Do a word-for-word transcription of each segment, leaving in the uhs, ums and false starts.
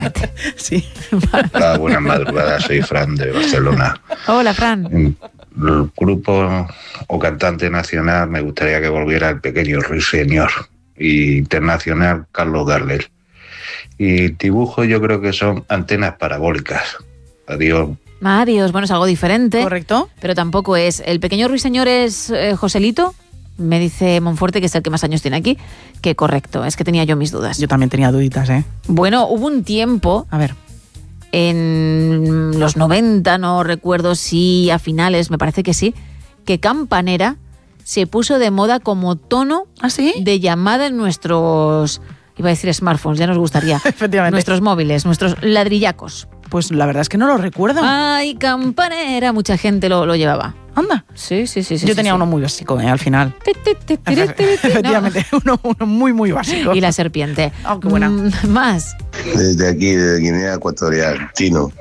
Sí. Hola, buenas madrugadas, soy Fran de Barcelona. Hola, Fran. En el grupo o cantante nacional me gustaría que volviera el pequeño Ruiseñor, y internacional Carlos Gardel. Y dibujo yo creo que son antenas parabólicas. Adiós. Adiós, bueno, es algo diferente. ¿Correcto? Pero tampoco es. El pequeño ruiseñor es eh, Joselito. Me dice Monforte, que es el que más años tiene aquí, que correcto, es que tenía yo mis dudas. Yo también tenía duditas, ¿eh? Bueno, hubo un tiempo, a ver, en los noventa, no recuerdo si a finales, me parece que sí, que Campanera se puso de moda como tono ¿Ah, sí? de llamada en nuestros, iba a decir smartphones, ya nos gustaría, efectivamente, nuestros móviles, nuestros ladrillacos. Pues la verdad es que no lo recuerdo. Ay, Campanera, mucha gente lo, lo llevaba. Anda. Sí, sí, sí. sí Yo sí, tenía sí. uno muy básico, ¿eh? Al final. Efectivamente, no. uno, uno muy, muy básico. Y la serpiente. Oh, qué buena. Mm, más. Desde aquí, desde Guinea Ecuatorial, Tino.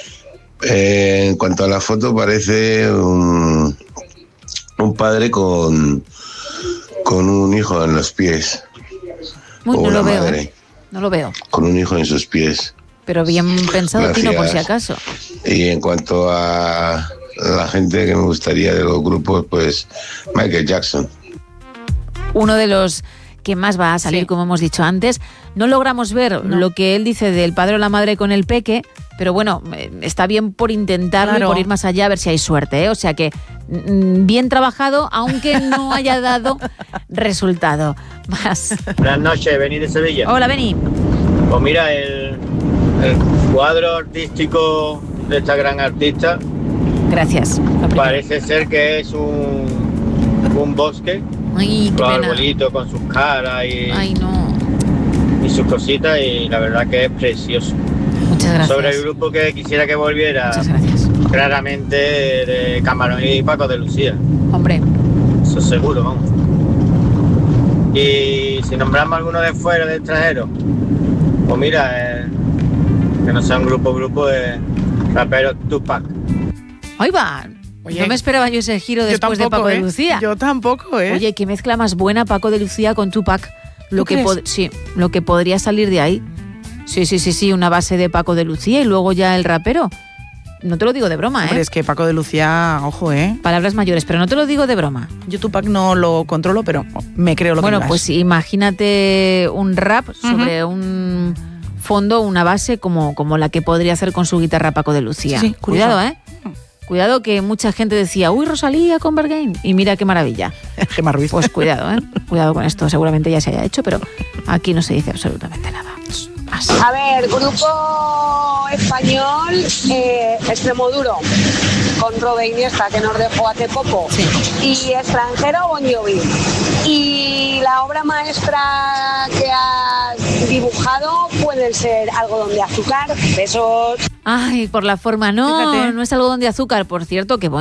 Eh, en cuanto a la foto, parece un, un padre con, con un hijo en los pies. Uy, o no una lo veo. madre No lo veo. con un hijo en sus pies. Pero bien pensado, Gracias. Tino, por si acaso. Y en cuanto a la gente que me gustaría de los grupos, pues Michael Jackson. Uno de los que más va a salir, sí, como hemos dicho antes. No logramos ver no. lo que él dice del padre o la madre con el peque, pero bueno, está bien por intentarlo, claro, y por ir más allá, a ver si hay suerte, ¿eh? O sea que mm, bien trabajado, aunque no haya dado resultado. Más. Buenas noches, Beni de Sevilla. Hola, Beni. Pues mira, el, el cuadro artístico de esta gran artista. Gracias. Parece ser que es un, un bosque. Ay, qué con pena. Arbolitos con sus caras y, Ay, no. y sus cositas, y la verdad que es precioso. Muchas gracias. Sobre el grupo que quisiera que volviera, muchas gracias, claramente de Camarón y Paco de Lucía. Hombre. Eso seguro, vamos. Y si nombramos alguno de fuera, de extranjero, pues mira, eh, que no sea un grupo, grupo de raperos Tupac. Ahí va. Oye, no me esperaba yo ese giro después tampoco, de Paco ¿eh? de Lucía. Yo tampoco, ¿eh? Oye, qué mezcla más buena Paco de Lucía con Tupac. Lo que pod- sí, lo que podría salir de ahí. Sí, sí, sí, sí, una base de Paco de Lucía y luego ya el rapero. No te lo digo de broma, Hombre, ¿eh? es que Paco de Lucía, ojo, ¿eh? Palabras mayores, pero no te lo digo de broma. Yo Tupac no lo controlo, pero me creo lo bueno, que Bueno, pues imagínate un rap sobre uh-huh. un fondo, una base como, como la que podría hacer con su guitarra Paco de Lucía. Sí, sí, cuidado, ¿eh? Cuidado, que mucha gente decía, uy, Rosalía con Berghain, y mira qué maravilla. Gemma Ruiz. Pues cuidado, ¿eh? Cuidado con esto, seguramente ya se haya hecho, pero aquí no se dice absolutamente nada. Así. A ver, grupo español, eh, Extremoduro, con Robe Iniesta, que nos dejó hace poco, sí. Y extranjero, Bon Jovi. Y la obra maestra que has dibujado puede ser Algodón de Azúcar. Besos. Ay, por la forma, no, Fíjate. no es Algodón de Azúcar, por cierto, que